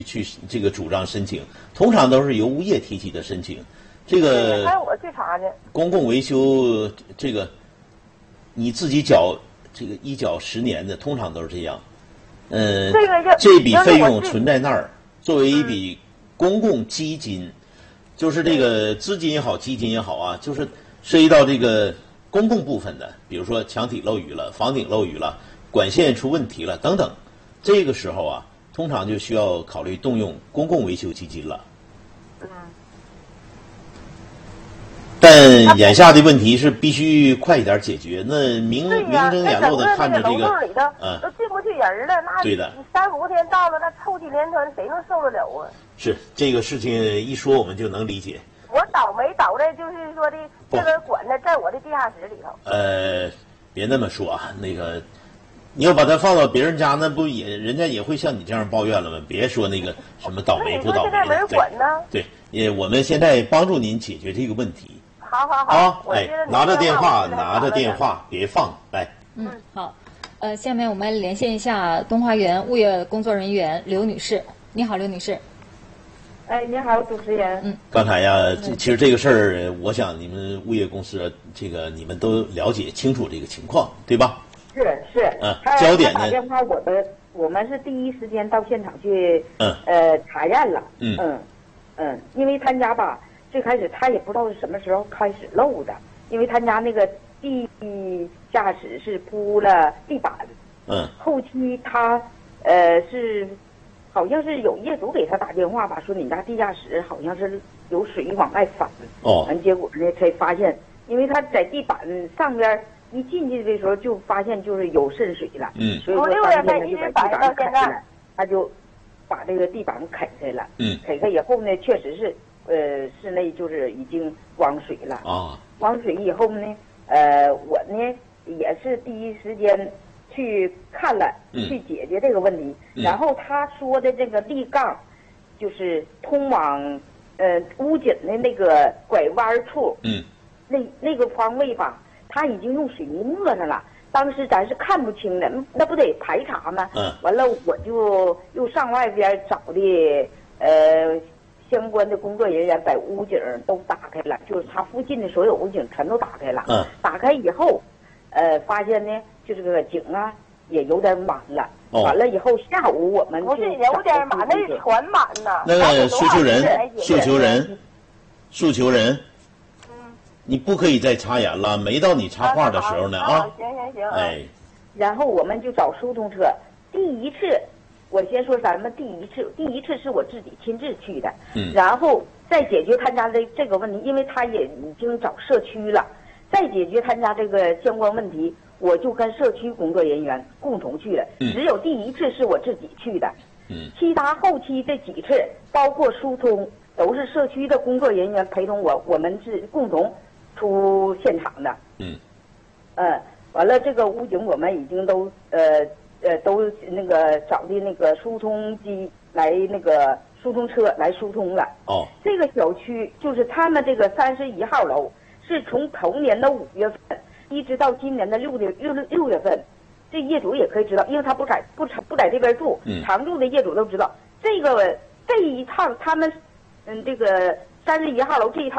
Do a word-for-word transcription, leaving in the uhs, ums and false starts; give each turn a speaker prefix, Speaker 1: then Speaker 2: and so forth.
Speaker 1: 去这个主张申请，通常都是由物业提起的申请。这个
Speaker 2: 还有我去查去。
Speaker 1: 公共维修这个你自己缴这个一缴十年的，通常都是这样。呃，
Speaker 2: 这个
Speaker 1: 这笔费用存在那儿，作为一笔公共基金，就是这个资金也好，基金也好啊，就是涉及到这个公共部分的，比如说墙体漏雨了、房顶漏雨了、管线出问题了等等，这个时候啊，通常就需要考虑动用公共维修基金了。
Speaker 2: 嗯。
Speaker 1: 但眼下的问题是必须快一点解决。那明明睁眼露的看着这个，
Speaker 2: 嗯，都进不去人了。那
Speaker 1: 对的，
Speaker 2: 三五天到了，那臭气连川，谁能受得了啊？
Speaker 1: 是这个事情一说，我们就能理解。
Speaker 2: 我倒霉倒在就是说的这个管子在我的地下室里头。
Speaker 1: 呃，别那么说啊，那个你要把它放到别人家，那不也人家也会像你这样抱怨了吗？别说那个什么倒霉不倒霉的。
Speaker 2: 现在没人管呢。
Speaker 1: 对，也我们现在帮助您解决这个问题。
Speaker 2: 好好好。
Speaker 1: 啊，哎，拿着电话，拿着电话，别放，来。
Speaker 3: 嗯，好。呃，下面我们连线一下东华园物业工作人员刘女士。你好，刘女士。
Speaker 4: 哎，你好，主持人。
Speaker 3: 嗯，
Speaker 1: 刚才呀，这其实这个事儿，我想你们物业公司这个你们都了解清楚这个情况，对吧？
Speaker 4: 是是。
Speaker 1: 嗯，焦点呢？
Speaker 4: 打电话，我的我们是第一时间到现场去，
Speaker 1: 嗯，
Speaker 4: 呃，查验了。
Speaker 1: 嗯
Speaker 4: 嗯嗯，因为他家吧，最开始他也不知道是什么时候开始漏的，因为他家那个地下室是铺了地板。
Speaker 1: 嗯。
Speaker 4: 后期他呃是。好像是有业主给他打电话吧，说你家地下室好像是有水往外反。
Speaker 1: 哦。
Speaker 4: 完结果呢，才发现，因为他在地板上边一进去的时候就发现就是有渗水了。
Speaker 1: 嗯。
Speaker 4: 所以说当天他就把地板开了，他就把这个地板开开了。
Speaker 1: 嗯。
Speaker 4: 开开以后呢，确实是呃室内就是已经汪水了。
Speaker 1: 啊。
Speaker 4: 汪水以后呢，呃，我呢也是第一时间。去看了，去解决这个问题。
Speaker 1: 嗯、
Speaker 4: 然后他说的这个立杠，就是通往呃屋顶的那个拐弯处，
Speaker 1: 嗯，
Speaker 4: 那那个方位吧，他已经用水泥抹上了。当时咱是看不清的，那不得排查吗？
Speaker 1: 嗯。
Speaker 4: 完了，我就又上外边找的呃相关的工作人员，把屋顶都打开了，就是他附近的所有屋顶全都打开了。
Speaker 1: 嗯。
Speaker 4: 打开以后，呃，发现呢。就这个井啊，也有点满了。
Speaker 1: 哦、
Speaker 4: 完了以后，下午我们
Speaker 2: 不是有点满，那是全满呐。
Speaker 1: 那个诉求人，诉求人，诉求人，
Speaker 2: 嗯，
Speaker 1: 你不可以再插言了，没到你插话的时候呢啊。
Speaker 2: 啊行行行。
Speaker 1: 哎。
Speaker 4: 然后我们就找疏通车。第一次，我先说咱们第一次，第一次是我自己亲自去的。
Speaker 1: 嗯。
Speaker 4: 然后再解决他家的这个问题，因为他也已经找社区了，再解决他家这个相关问题。我就跟社区工作人员共同去了，
Speaker 1: 嗯、
Speaker 4: 只有第一次是我自己去的，
Speaker 1: 嗯，
Speaker 4: 其他后期这几次，包括疏通，都是社区的工作人员陪同我，我们是共同出现场的，
Speaker 1: 嗯，
Speaker 4: 呃，完了这个屋顶我们已经都呃呃都那个找的那个疏通机来那个疏通车来疏通了。
Speaker 1: 哦，
Speaker 4: 这个小区就是他们这个三十一号楼，是从头年的五月份。一直到今年的六月六六月份，这业主也可以知道，因为他不在不不在这边住，
Speaker 1: 嗯、
Speaker 4: 常住的业主都知道，这个这一套他们，嗯，这个三十一号楼这一套